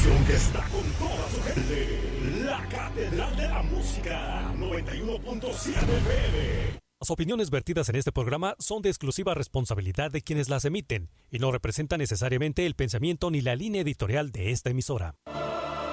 estación que está con toda su gente. La Catedral de la Música, 91.7 FM. Las opiniones vertidas en este programa son de exclusiva responsabilidad de quienes las emiten y no representan necesariamente el pensamiento ni la línea editorial de esta emisora.